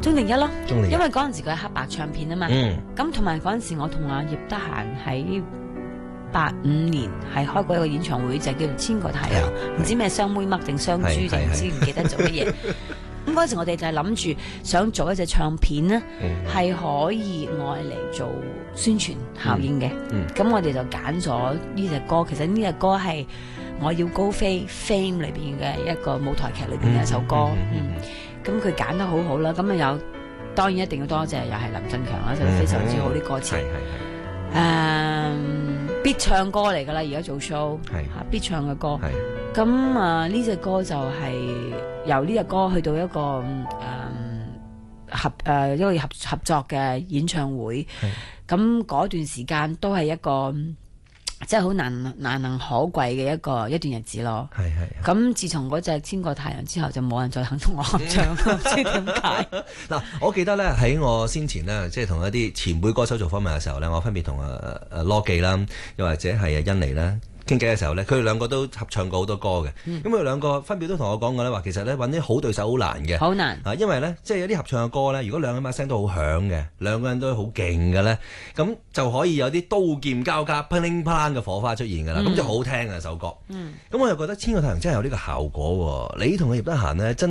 鍾定一咯， 鍾定一因為嗰陣時佢係黑白唱片啊嘛。咁同埋嗰陣時我同阿葉德嫻喺85年係開過一個演唱會，就叫做《千個太陽》，唔知咩雙妹嘜定雙豬定唔知唔記得做乜嘢。咁嗰陣時我哋就係諗住想做一隻唱片咧，係可以愛嚟做宣傳效應嘅。咁我哋就揀咗呢隻歌，其實呢隻歌係我要高飛 Fame 裏邊嘅一個舞台劇裏邊嘅一首歌。咁佢揀得好好啦，咁啊有當然一定要多謝又係林振強啦，就非常之好啲歌詞。必唱歌嚟噶啦，而家做 show 必唱嘅歌。咁呢隻歌就係由呢隻歌去到一個一個合作嘅演唱會。咁嗰段時間都係一個即係好難能可貴嘅一段日子咯。咁自從嗰隻《千個太陽》之後，就冇人再肯同我合唱，唔知點解。 嗱，我記得咧喺我先前咧，即係同一啲前輩歌手做訪問嘅時候咧，我分別同羅記啦，又或者係甄妮啦傾偈嘅時候咧，佢哋兩個都合唱過好多歌嘅。咁佢兩個分別都同我講過咧，話其實咧揾啲好對手好難嘅，好難啊！因為咧，即係有啲合唱嘅歌咧，如果兩個人把聲都好響嘅，兩個人都好勁嘅咧，咁就可以有啲刀劍交加、砰鈴砰嘅火花出現㗎啦，咁就好聽嘅首歌。咁我又覺得《千個太陽》真係有呢個效果喎。你同阿葉德嫻咧真